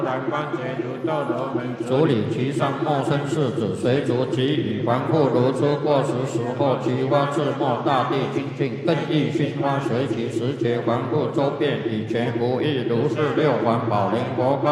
南关节如豆楼门， 竹里其上莫生世子，随逐给予还复如初。过时后，其花自没，大地清净，更益熏花随其时节还复周遍，以前无益，如是六环宝莲佛光。